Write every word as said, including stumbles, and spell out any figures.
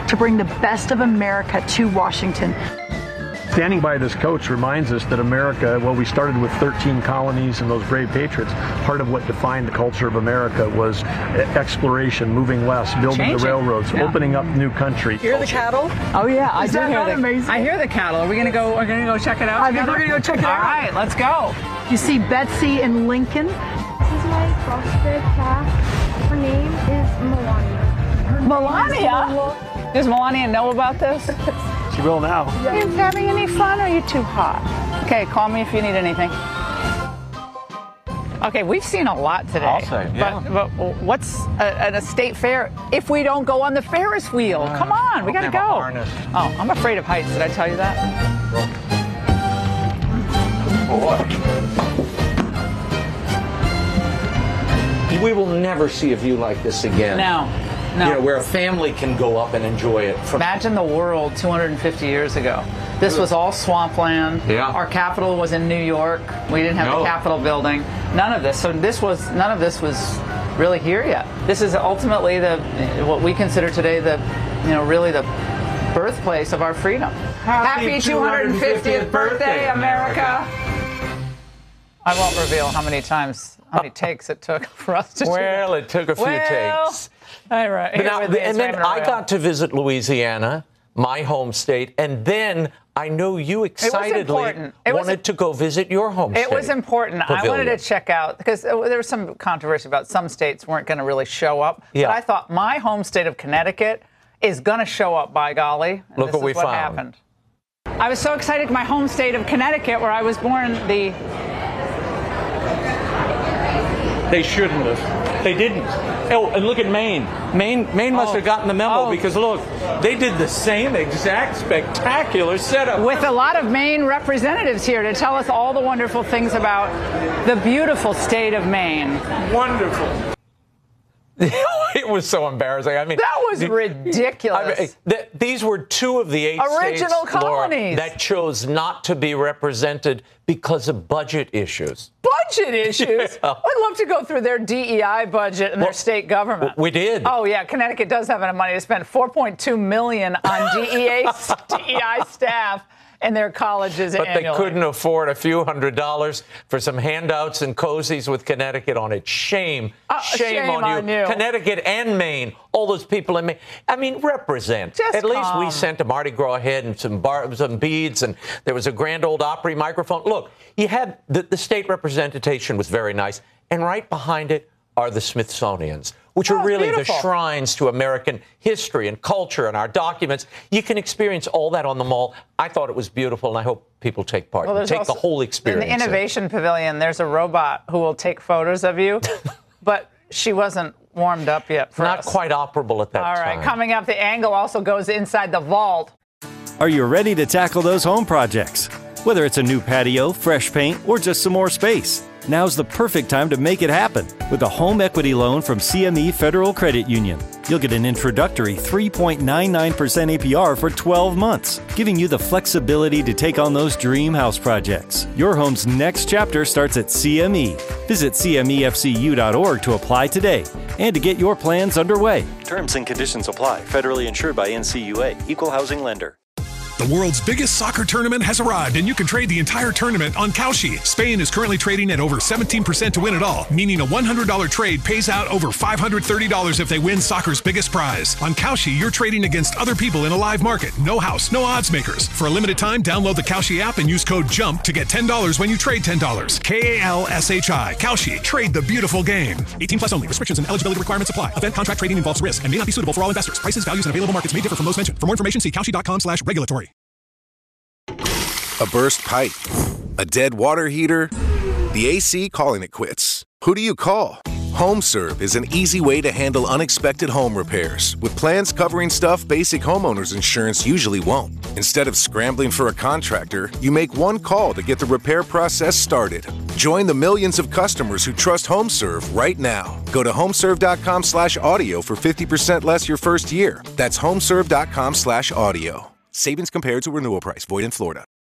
to bring the best of America to Washington. Standing by this coach reminds us that America, well, we started with thirteen colonies and those brave patriots. Part of what defined the culture of America was exploration, moving west, building Changing. the railroads, yeah. opening up new country. Hear the cattle? Oh yeah, I Is do that hear not the. amazing? I hear the cattle. Are we gonna go? Are we gonna go check it out? I think together? we're gonna go check it All out. All right, let's go. You see Betsy and Lincoln. This is my foster cat. Her name is Melania. Melania? Does Melania know about this? She will now. Are you having any fun or are you too hot? Okay, call me if you need anything. Okay, we've seen a lot today. I'll say, yeah. But, but what's a, a state fair if we don't go on the Ferris wheel? Uh, Come on, we gotta go. Oh, I'm afraid of heights. Did I tell you that? We will never see a view like this again. No. No. You know, where a family can go up and enjoy it. From Imagine the world two hundred fifty years ago. This was all swampland. Yeah. Our capital was in New York. We didn't have no. the Capitol building. None of this. So this was none of this was really here yet. This is ultimately the what we consider today the, you know, really the birthplace of our freedom. Happy, Happy two hundred fiftieth birthday, America. I won't reveal how many times, how many takes it took for us to Well, do it took a few well, takes. All right. But now, and then I got to visit Louisiana, my home state, and then I know you excitedly It it wanted was, to go visit your home it state. It was important. Pavilion. I wanted to check out, because there was some controversy about some states weren't going to really show up. Yeah. But I thought my home state of Connecticut is going to show up, by golly. And Look this what we is what found. happened. I was so excited. My home state of Connecticut, where I was born, the... They shouldn't have. They didn't. Oh, and look at Maine. Maine, Maine must Oh. have gotten the memo Oh. because look, they did the same exact spectacular setup. With a lot of Maine representatives here to tell us all the wonderful things about the beautiful state of Maine. Wonderful. It was so embarrassing. I mean, That was ridiculous. I mean, th- these were two of the eight Original states, Laura, colonies. that chose not to be represented because of budget issues. Budget issues. Yeah. I'd love to go through their D E I budget and Well, their state government. we did. Oh yeah, Connecticut does have enough money to spend four point two million dollars on D E A D E I staff and their colleges But annually. they couldn't afford a few hundred dollars for some handouts and cozies with Connecticut on it. Shame. Uh, shame, shame on, on you. you. Connecticut and Maine. All those people in Maine. I mean, represent. Just At least we come. sent a Mardi Gras head and some, bar, some beads, and there was a Grand Ole Opry microphone. Look, you had the, the state representation was very nice. And right behind it are the Smithsonians, which Oh, are really beautiful. the shrines to American history and culture and our documents. You can experience all that on the mall. I thought it was beautiful, and I hope people take part. Well, and there's take also- the whole experience. In the Innovation Pavilion, there's a robot who will take photos of you, but she wasn't warmed up yet for Not us. quite operable at that All time. right, coming up, the angle also goes inside the vault. Are you ready to tackle those home projects? Whether it's a new patio, fresh paint, or just some more space, now's the perfect time to make it happen with a home equity loan from C M E Federal Credit Union. You'll get an introductory three point nine nine percent A P R for twelve months, giving you the flexibility to take on those dream house projects. Your home's next chapter starts at C M E. Visit C M E F C U dot org to apply today and to get your plans underway. Terms and conditions apply. Federally insured by N C U A. Equal housing lender. The world's biggest soccer tournament has arrived, and you can trade the entire tournament on Kalshi. Spain is currently trading at over seventeen percent to win it all, meaning a one hundred dollars trade pays out over five hundred thirty dollars if they win soccer's biggest prize. On Kalshi, you're trading against other people in a live market. No house, no odds makers. For a limited time, download the Kalshi app and use code JUMP to get ten dollars when you trade ten dollars. K A L S H I. Kalshi. Trade the beautiful game. eighteen plus only. Restrictions and eligibility requirements apply. Event contract trading involves risk and may not be suitable for all investors. Prices, values, and available markets may differ from those mentioned. For more information, see Kalshi.com slash regulatory. A burst pipe, a dead water heater, the A C calling it quits. Who do you call? HomeServe is an easy way to handle unexpected home repairs with plans covering stuff basic homeowners insurance usually won't. Instead of scrambling for a contractor, you make one call to get the repair process started. Join the millions of customers who trust HomeServe right now. Go to homeserve.com slash audio for fifty percent less your first year. That's homeserve.com slash audio. Savings compared to renewal price. Void in Florida.